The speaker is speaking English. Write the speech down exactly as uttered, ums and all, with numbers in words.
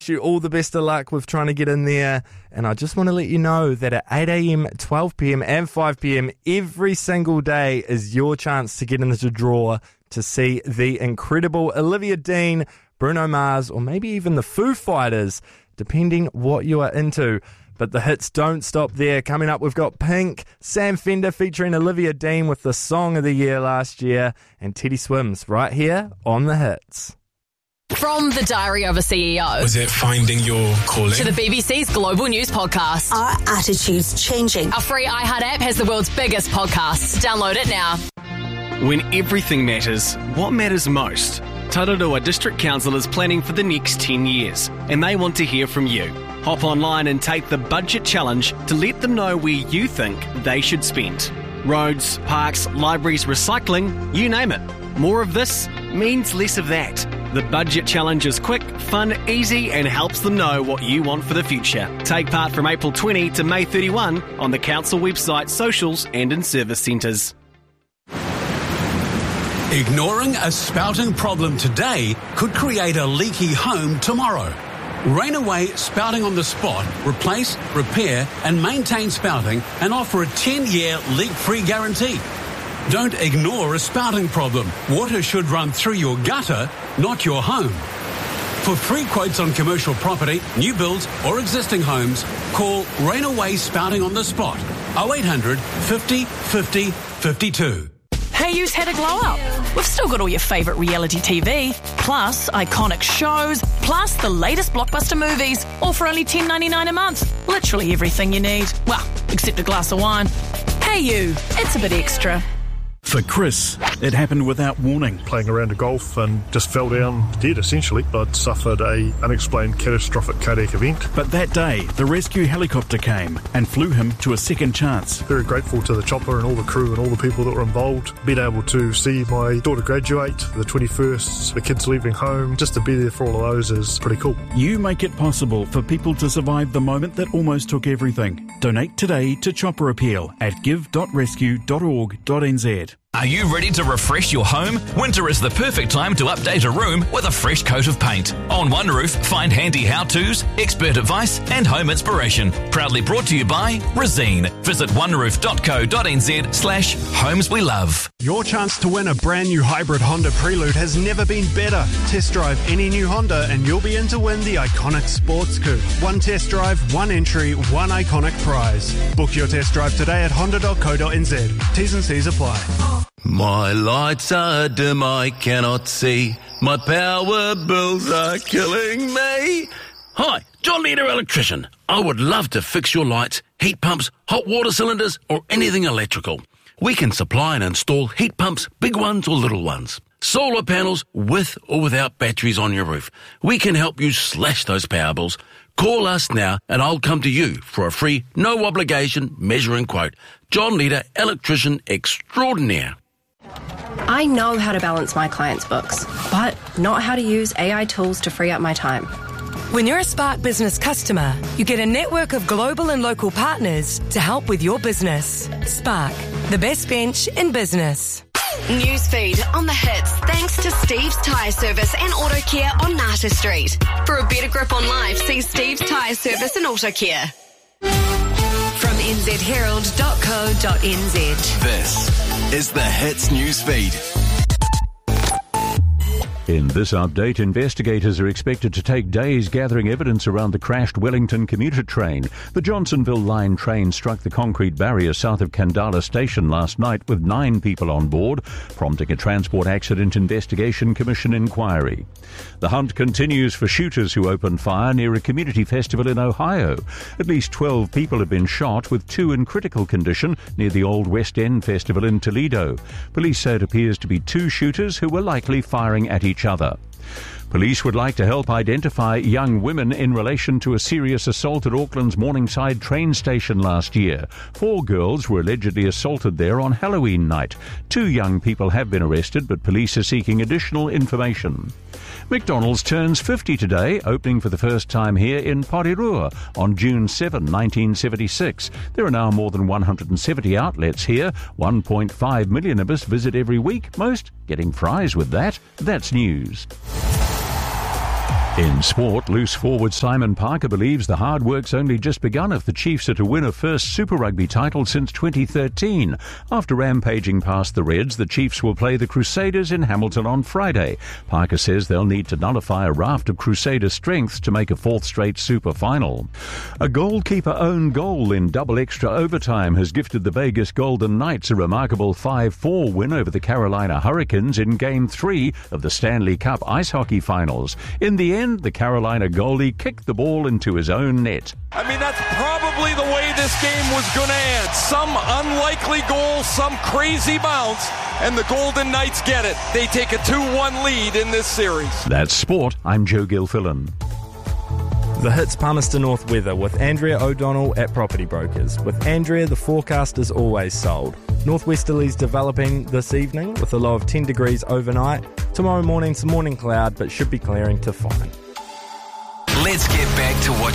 Wish you all the best of luck with trying to get in there. And I just want to let you know that at eight a.m, twelve p.m. and five p.m. every single day is your chance to get into the draw to see the incredible Olivia Dean, Bruno Mars, or maybe even the Foo Fighters, depending what you are into. But the hits don't stop there. Coming up, we've got Pink, Sam Fender featuring Olivia Dean with the Song of the Year last year, and Teddy Swims right here on The Hits. From the Diary of a C E O. Was it finding your calling? To the B B C's Global News Podcast. Our attitude's changing. Our free iHeart app has the world's biggest podcasts. Download it now. When everything matters, what matters most? Tararua District Council is planning for the next ten years, and they want to hear from you. Hop online and take the Budget Challenge to let them know where you think they should spend. Roads, parks, libraries, recycling, you name it. More of this means less of that. The Budget Challenge is quick, fun, easy, and helps them know what you want for the future. Take part from April twentieth to May thirty-first on the council website, socials, and in service centres. Ignoring a spouting problem today could create a leaky home tomorrow. Rainaway Spouting on the Spot replace, repair and maintain spouting and offer a ten-year leak-free guarantee. Don't ignore a spouting problem. Water should run through your gutter, not your home. For free quotes on commercial property, new builds or existing homes, call Rainaway Spouting on the Spot oh eight hundred fifty fifty fifty-two. Hey You's had a glow up. We've still got all your favourite reality T V, plus iconic shows, plus the latest blockbuster movies, all for only ten dollars ninety-nine a month. Literally everything you need. Well, except a glass of wine. Hey You, it's a bit extra. For Chris, it happened without warning. Playing around a golf and just fell down dead, essentially. I'd suffered a unexplained catastrophic cardiac event. But that day, the rescue helicopter came and flew him to a second chance. Very grateful to the chopper and all the crew and all the people that were involved. Being able to see my daughter graduate, the twenty-first, the kids leaving home, just to be there for all of those is pretty cool. You make it possible for people to survive the moment that almost took everything. Donate today to Chopper Appeal at give dot rescue dot org dot n z. Are you ready to refresh your home? Winter is the perfect time to update a room with a fresh coat of paint. On One Roof, find handy how-tos, expert advice and home inspiration. Proudly brought to you by Resene. Visit one roof dot co dot n z slash homes we love. Your chance to win a brand new hybrid Honda Prelude has never been better. Test drive any new Honda and you'll be in to win the iconic sports coupe. One test drive, one entry, one iconic prize. Book your test drive today at honda dot co dot n z. T's and C's apply. My lights are dim, I cannot see. My power bills are killing me. Hi, John Leader Electrician. I would love to fix your lights, heat pumps, hot water cylinders, or anything electrical. We can supply and install heat pumps, big ones or little ones. Solar panels with or without batteries on your roof. We can help you slash those power bills. Call us now and I'll come to you for a free, no obligation measuring quote. John Leader Electrician Extraordinaire. I know how to balance my clients' books, but not how to use A I tools to free up my time. When you're a Spark Business customer, you get a network of global and local partners to help with your business. Spark, the best bench in business. Newsfeed on the hits thanks to Steve's Tyre Service and Auto Care on Nata Street. For a better grip on life, see Steve's Tyre Service and Auto Care. From n z herald dot co dot n z. This is the Hits Newsfeed. In this update, investigators are expected to take days gathering evidence around the crashed Wellington commuter train. The Johnsonville Line train struck the concrete barrier south of Kandala Station last night with nine people on board, prompting a Transport Accident Investigation Commission inquiry. The hunt continues for shooters who opened fire near a community festival in Ohio. At least twelve people have been shot, with two in critical condition near the Old West End Festival in Toledo. Police say it appears to be two shooters who were likely firing at each other. Police would like to help identify young women in relation to a serious assault at Auckland's Morningside train station last year. Four girls were allegedly assaulted there on Halloween night. Two young people have been arrested, but police are seeking additional information. McDonald's turns fifty today, opening for the first time here in Porirua on June seventh, nineteen seventy-six. There are now more than one hundred seventy outlets here. one point five million of us visit every week, most getting fries with that. That's news. In sport, loose forward Simon Parker believes the hard work's only just begun if the Chiefs are to win a first Super Rugby title since twenty thirteen. After rampaging past the Reds, the Chiefs will play the Crusaders in Hamilton on Friday. Parker says they'll need to nullify a raft of Crusader strengths to make a fourth straight Super final. A goalkeeper-owned goal in double extra overtime has gifted the Vegas Golden Knights a remarkable five four win over the Carolina Hurricanes in Game three of the Stanley Cup Ice Hockey Finals. In the end, the Carolina goalie kicked the ball into his own net. I mean, that's probably the way this game was going to end. Some unlikely goal, some crazy bounce, and the Golden Knights get it. They take a two one lead in this series. That's sport. I'm Joe Gilfillan. The Hits Palmerston North weather with Andrea O'Donnell at Property Brokers. With Andrea, the forecast is always sold. Northwesterlies developing this evening with a low of ten degrees overnight. Tomorrow morning, some morning cloud, but should be clearing to fine. Let's get back to what